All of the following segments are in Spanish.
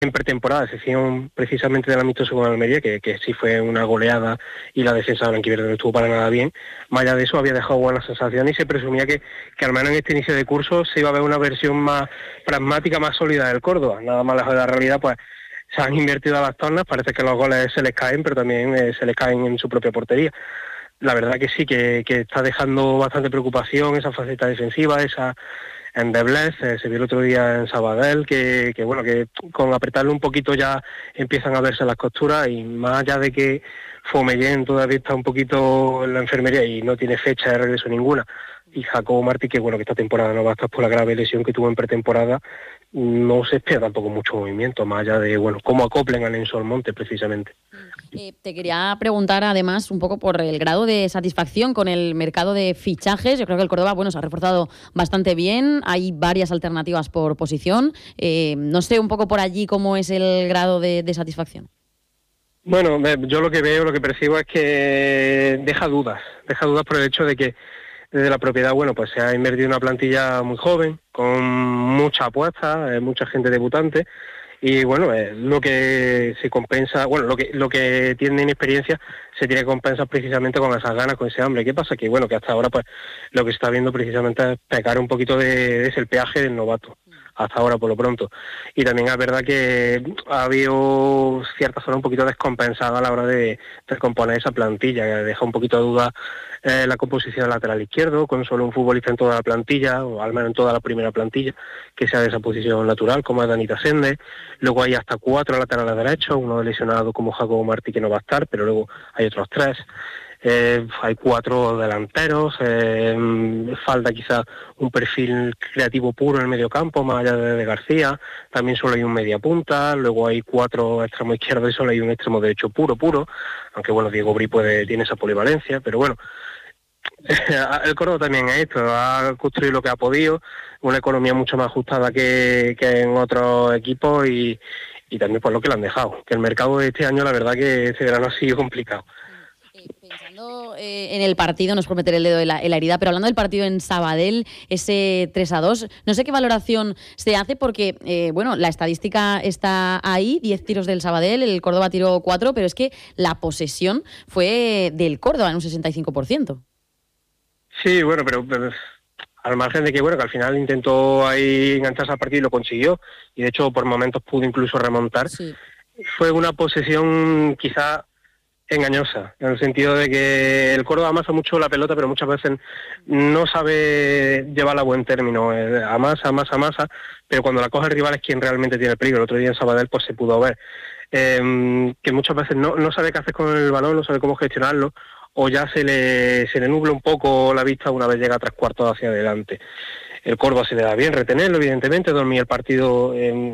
en pretemporada, excepción precisamente del amistoso con Almería, que sí fue una goleada y la defensa blanquiverde no estuvo para nada bien. Más allá de eso, había dejado buenas sensaciones y se presumía que al menos en este inicio de curso se iba a ver una versión más pragmática, más sólida del Córdoba. Nada más lejos de la realidad, pues se han invertido a las tornas, parece que los goles se les caen, pero también se les caen en su propia portería. La verdad que sí, que está dejando bastante preocupación esa faceta defensiva, esa endeblez. Se vio el otro día en Sabadell que bueno, que con apretarle un poquito ya empiezan a verse las costuras, y más allá de que Fomellén todavía está un poquito en la enfermería y no tiene fecha de regreso ninguna, y Jacobo Martí, que bueno, que esta temporada no va a estar por la grave lesión que tuvo en pretemporada, no se espera tampoco mucho movimiento, más allá de, bueno, cómo acoplen a Lenzo Almonte precisamente. Te quería preguntar además un poco por el grado de satisfacción con el mercado de fichajes. Yo creo que el Córdoba, bueno, se ha reforzado bastante bien, hay varias alternativas por posición. No sé un poco por allí cómo es el grado de satisfacción. Bueno, yo lo que veo, lo que percibo es que deja dudas por el hecho de que desde la propiedad, bueno, pues se ha invertido en una plantilla muy joven, con mucha apuesta, mucha gente debutante, y bueno, lo que se compensa, bueno, lo que tienen experiencia se tiene que compensar precisamente con esas ganas, con ese hambre. ¿Qué pasa? Que bueno, que hasta ahora pues lo que se está viendo precisamente es pecar un poquito de ese el peaje del novato, hasta ahora por lo pronto. Y también es verdad que ha habido cierta zona un poquito descompensada a la hora de recomponer esa plantilla, que deja un poquito de duda la composición del lateral izquierdo, con solo un futbolista en toda la plantilla, o al menos en toda la primera plantilla, que sea de esa posición natural, como es Danita Sende. Luego hay hasta 4 laterales derechos, uno lesionado como Jacobo Martí, que no va a estar, pero luego hay otros 3. Hay 4 delanteros, falta quizá un perfil creativo puro en el mediocampo, más allá de García. También solo hay un media punta, luego hay 4 extremos izquierdos y solo hay un extremo derecho puro, aunque bueno, Diego Bri tiene esa polivalencia, pero bueno, el Córdoba también es esto, ha construido lo que ha podido, una economía mucho más ajustada que en otros equipos, y también por lo que le han dejado, que el mercado de este año la verdad que este verano ha sido complicado. Pensando en el partido, no es por meter el dedo en la herida, pero hablando del partido en Sabadell, ese 3-2, no sé qué valoración se hace porque, bueno, la estadística está ahí, 10 tiros del Sabadell, el Córdoba tiró 4, pero es que la posesión fue del Córdoba en un 65%. Sí, bueno, pero al margen de que, bueno, que al final intentó ahí engancharse al partido y lo consiguió, y de hecho por momentos pudo incluso remontar. Sí. Fue una posesión quizá engañosa, en el sentido de que el Córdoba amasa mucho la pelota, pero muchas veces no sabe llevarla a buen término. Amasa, pero cuando la coge el rival es quien realmente tiene el peligro. El otro día en Sabadell pues se pudo ver que muchas veces no sabe qué hacer con el balón, no sabe cómo gestionarlo, o ya se le nubla un poco la vista una vez llega 3/4 hacia adelante. El Córdoba se le da bien retenerlo, evidentemente, dormir el partido en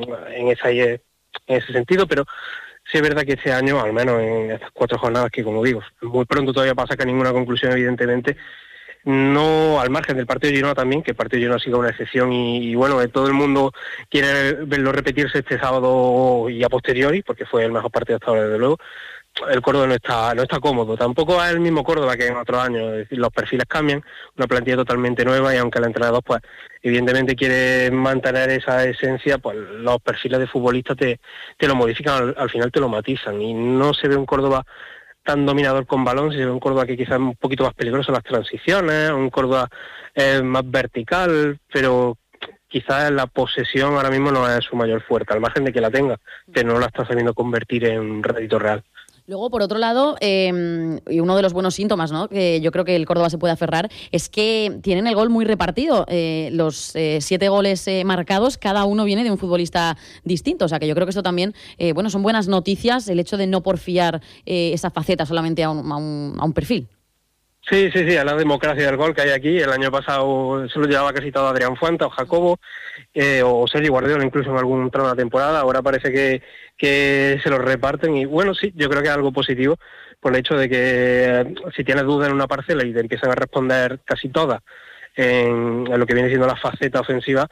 ese sentido, pero sí es verdad que este año, al menos en estas 4 jornadas, que como digo, muy pronto todavía para sacar ninguna conclusión, evidentemente, no al margen del partido de Girona también, que el partido de Girona ha sido una excepción y bueno, todo el mundo quiere verlo repetirse este sábado y a posteriori, porque fue el mejor partido hasta ahora, desde luego. El Córdoba no está cómodo, tampoco es el mismo Córdoba que en otros años, es decir, los perfiles cambian, una plantilla totalmente nueva, y aunque el entrenador pues evidentemente quiere mantener esa esencia, pues los perfiles de futbolistas te lo modifican, al final te lo matizan, y no se ve un Córdoba tan dominador con balón, se ve un Córdoba que quizás es un poquito más peligroso en las transiciones, un Córdoba más vertical, pero quizás la posesión ahora mismo no es su mayor fuerte, al margen de que la tenga, pero no la está sabiendo convertir en un rédito real. Luego, por otro lado, y uno de los buenos síntomas, ¿no?, que yo creo que el Córdoba se puede aferrar, es que tienen el gol muy repartido. Los 7 goles marcados, cada uno viene de un futbolista distinto. O sea, que yo creo que esto también, bueno, son buenas noticias, el hecho de no porfiar esa faceta solamente a un perfil. Sí, a la democracia del gol que hay aquí. El año pasado se lo llevaba casi todo Adrián Fuentes o Jacobo, o Sergio Guardiola incluso en algún tramo de la temporada. Ahora parece que se los reparten, y bueno, sí, yo creo que es algo positivo por el hecho de que si tienes dudas en una parcela y te empiezan a responder casi todas en lo que viene siendo la faceta ofensiva,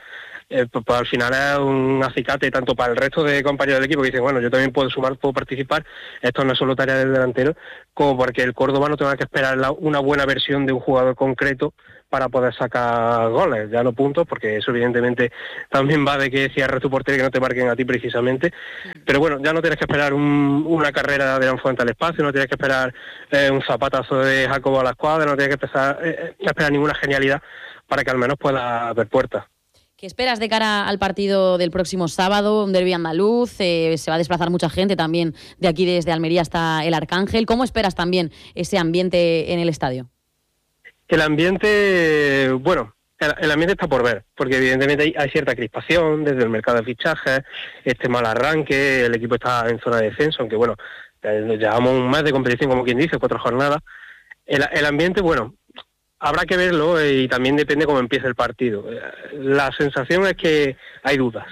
pues al final es un acicate tanto para el resto de compañeros del equipo que dicen, bueno, yo también puedo sumar, puedo participar, esto no es solo tarea del delantero, como porque el Córdoba no tenga que esperar una buena versión de un jugador concreto para poder sacar goles, ya no puntos, porque eso evidentemente también va de que cierres tu portería y que no te marquen a ti precisamente, pero bueno, ya no tienes que esperar una carrera de Lanfuente al espacio, no tienes que esperar un zapatazo de Jacobo a la escuadra, no tienes que esperar ninguna genialidad para que al menos pueda haber puertas. ¿Qué esperas de cara al partido del próximo sábado, un derbi andaluz? Se va a desplazar mucha gente también de aquí desde Almería hasta el Arcángel. ¿Cómo esperas también ese ambiente en el estadio? El ambiente, bueno, el ambiente está por ver, porque evidentemente hay cierta crispación desde el mercado de fichajes, este mal arranque, el equipo está en zona de descenso, aunque bueno, llevamos un mes de competición, como quien dice, 4 jornadas. El ambiente, bueno, habrá que verlo y también depende cómo empiece el partido. La sensación es que hay dudas,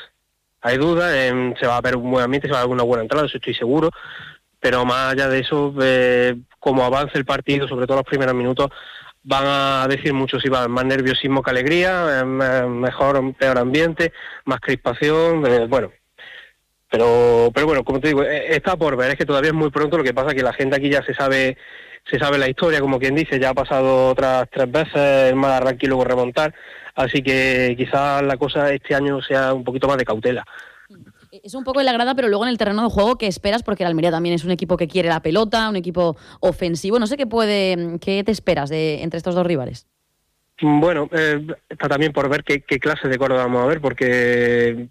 se va a ver un buen ambiente, se va a ver una buena entrada, eso estoy seguro, pero más allá de eso, como avance el partido, sobre todo los primeros minutos, van a decir mucho si va a haber más nerviosismo que alegría, mejor o peor ambiente, más crispación, bueno. Pero bueno, como te digo, está por ver, es que todavía es muy pronto, lo que pasa es que la gente aquí ya se sabe la historia, como quien dice, ya ha pasado otras 3 veces el mal arranque y luego remontar, así que quizás la cosa este año sea un poquito más de cautela. Es un poco en la grada, pero luego en el terreno de juego, ¿qué esperas? Porque el Almería también es un equipo que quiere la pelota, un equipo ofensivo. No sé qué te esperas entre estos dos rivales. Bueno, está también por ver qué clase de Córdoba vamos a ver, porque...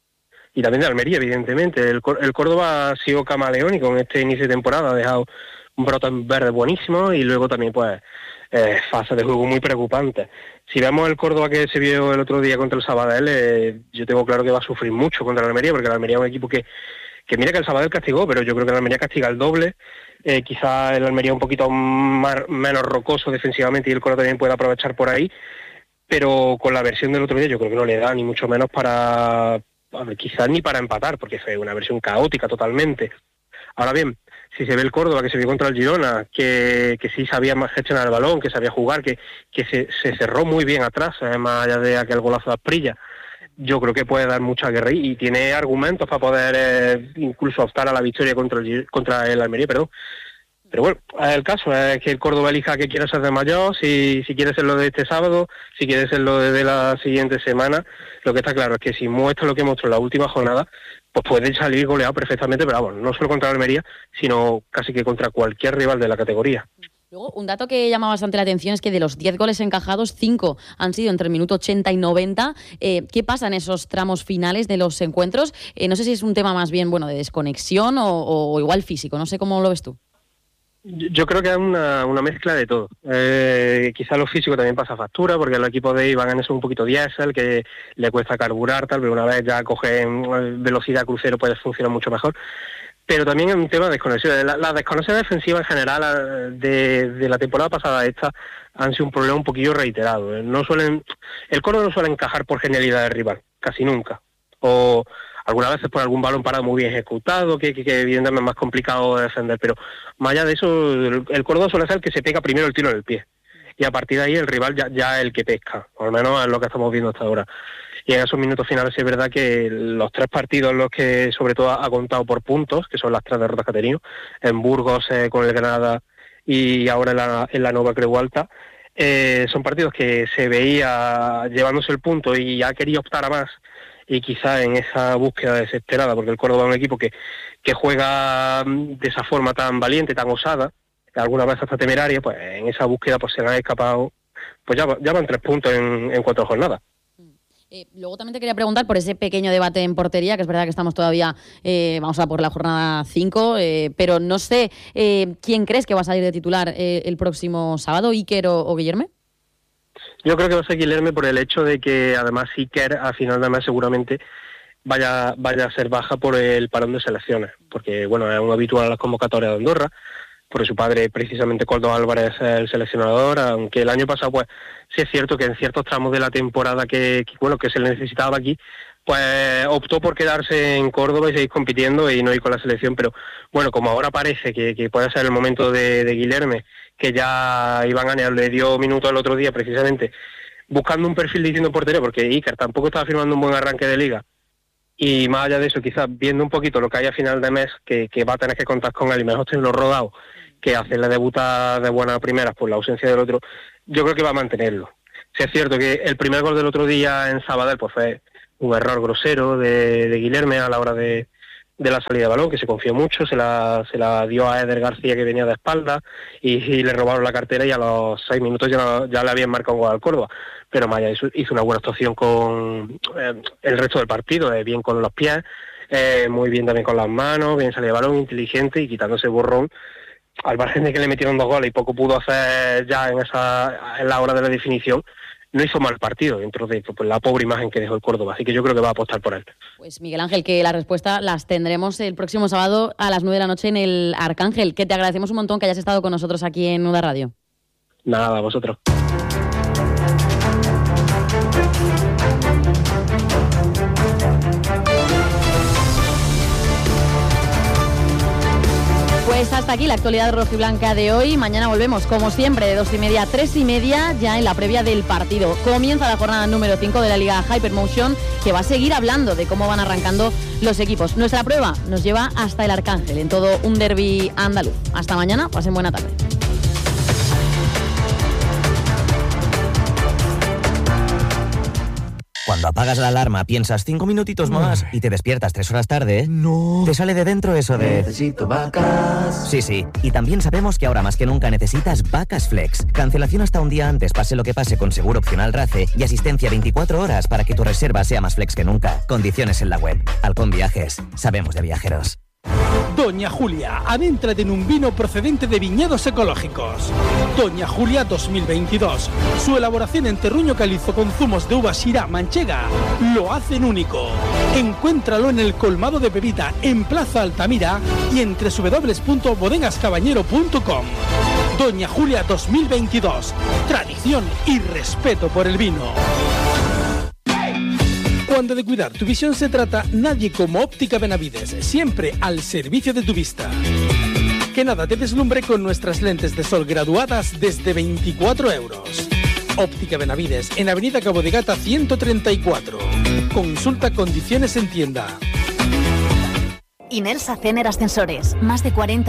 Y también de Almería, evidentemente. El Córdoba ha sido camaleónico en este inicio de temporada, ha dejado un brote verde buenísimo y luego también pues fases de juego muy preocupantes. Si vemos el Córdoba que se vio el otro día contra el Sabadell, yo tengo claro que va a sufrir mucho contra el Almería, porque el Almería es un equipo que mira que el Sabadell castigó, pero yo creo que el Almería castiga el doble. Quizá el Almería un poquito menos rocoso defensivamente y el Córdoba también puede aprovechar por ahí, pero con la versión del otro día yo creo que no le da ni mucho menos para, quizás ni para empatar, porque fue una versión caótica totalmente. Ahora bien, si se ve el Córdoba que se vio contra el Girona, que sí sabía más gestionar el balón, que sabía jugar, que se cerró muy bien atrás, más allá de aquel golazo de Asprilla, yo creo que puede dar mucha guerra y tiene argumentos para poder incluso optar a la victoria contra el Almería, perdón. Pero bueno, el caso es que el Córdoba elija que quiere ser de mayor, si quiere ser lo de este sábado, si quiere ser lo de la siguiente semana. Lo que está claro es que si muestra lo que mostró en la última jornada, pues puede salir goleado perfectamente, pero vamos, no solo contra el Almería, sino casi que contra cualquier rival de la categoría. Luego, un dato que llama bastante la atención es que de los 10 goles encajados, 5 han sido entre el minuto 80 y 90. ¿Qué pasa en esos tramos finales de los encuentros? No sé si es un tema más bien de desconexión o igual físico, no sé cómo lo ves tú. Yo creo que es una mezcla de todo. Quizá lo físico también pasa factura, porque los equipos de ahí van en eso un poquito diésel, que le cuesta carburar, tal vez una vez ya cogen velocidad crucero puede funcionar mucho mejor. Pero también es un tema de desconexión. La desconexión defensiva en general de la temporada pasada a esta han sido un problema un poquillo reiterado. El Córdoba no suele encajar por genialidad del rival, casi nunca. O algunas veces por algún balón parado muy bien ejecutado, que evidentemente es más complicado de defender, pero más allá de eso, el Córdoba suele ser el que se pega primero el tiro en el pie, y a partir de ahí el rival ya es el que pesca, o al menos es lo que estamos viendo hasta ahora. Y en esos minutos finales es verdad que los 3 partidos en los que sobre todo ha contado por puntos, que son las 3 derrotas que ha tenido, en Burgos con el Granada y ahora en la Nova Creu Alta, son partidos que se veía llevándose el punto y ha querido optar a más, y quizá en esa búsqueda desesperada, porque el Córdoba es un equipo que juega de esa forma tan valiente, tan osada, algunas veces hasta temeraria, pues en esa búsqueda pues se le han escapado, pues ya van 3 puntos en 4 jornadas. Luego también te quería preguntar por ese pequeño debate en portería, que es verdad que estamos todavía, vamos a por la jornada 5, pero no sé, ¿quién crees que va a salir de titular el próximo sábado, Iker o Guillerme? Yo creo que va a ser Guilherme por el hecho de que además Iker a final de mes seguramente vaya a ser baja por el parón de selecciones, porque bueno, es un habitual a las convocatorias de Andorra, porque su padre precisamente Koldo Álvarez es el seleccionador, aunque el año pasado pues sí es cierto que en ciertos tramos de la temporada que se le necesitaba aquí, pues optó por quedarse en Córdoba y seguir compitiendo y no ir con la selección, pero bueno, como ahora parece que puede ser el momento de Guilherme, que ya Iván Ania le dio minutos el otro día precisamente buscando un perfil de distinto portero, porque Iker tampoco estaba firmando un buen arranque de liga. Y más allá de eso, quizás viendo un poquito lo que hay a final de mes, que va a tener que contar con él y mejor tenerlo rodado, que hacerle debutar de buenas primeras por la ausencia del otro, yo creo que va a mantenerlo. Si es cierto que el primer gol del otro día en Sabadell pues fue un error grosero de Guilherme a la hora de la salida de balón, que se confió mucho, se la dio a Eder García, que venía de espalda, y le robaron la cartera, y a los 6 minutos ya le habían marcado un gol al Córdoba. Pero Maya hizo una buena actuación con el resto del partido, bien con los pies, muy bien también con las manos, bien salida de balón, inteligente y quitándose borrón, al margen de que le metieron 2 goles y poco pudo hacer ya en la hora de la definición. No hizo mal partido dentro de pues, la pobre imagen que dejó el Córdoba, así que yo creo que va a apostar por él. Pues Miguel Ángel, que la respuesta las tendremos el próximo sábado a las 9 de la noche en el Arcángel, que te agradecemos un montón que hayas estado con nosotros aquí en UDA Radio. Nada, a vosotros. Pues hasta aquí la actualidad rojiblanca de hoy. Mañana volvemos, como siempre, de 2:30 a 3:30, ya en la previa del partido. Comienza la jornada número 5 de la Liga Hypermotion, que va a seguir hablando de cómo van arrancando los equipos. Nuestra prueba nos lleva hasta el Arcángel, en todo un derbi andaluz. Hasta mañana, pasen buena tarde. Cuando apagas la alarma piensas 5 minutitos más y te despiertas 3 horas tarde, No. te sale de dentro eso de... Necesito vacas. Sí. Y también sabemos que ahora más que nunca necesitas Vacas Flex. Cancelación hasta un día antes, pase lo que pase, con seguro opcional RACE y asistencia 24 horas para que tu reserva sea más flex que nunca. Condiciones en la web. Halcón Viajes. Sabemos de viajeros. Doña Julia, adéntrate en un vino procedente de viñedos ecológicos. Doña Julia 2022. Su elaboración en terruño calizo con zumos de uva Syrah manchega lo hacen único. Encuéntralo en el colmado de Pepita, en Plaza Altamira, y en www.bodegascabañero.com. Doña Julia 2022. Tradición y respeto por el vino. Cuando de cuidar tu visión se trata, nadie como Óptica Benavides, siempre al servicio de tu vista. Que nada te deslumbre con nuestras lentes de sol graduadas desde 24 euros. Óptica Benavides, en Avenida Cabo de Gata 134. Consulta condiciones en tienda. Inersa Cener Ascensores, más de 40